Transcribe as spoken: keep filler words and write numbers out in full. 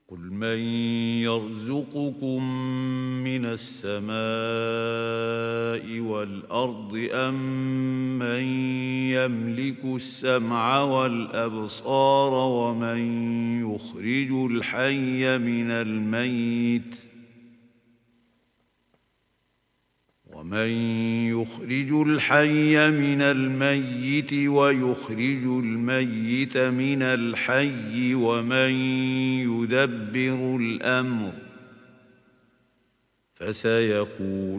قل من يرزقكم من السماء والأرض أم من يملك السمع والأبصار ومن يخرج الحي من الميت ومن يخرج الحي من الميت ويخرج الميت من الحي ومن يدبر الأمر فسيقول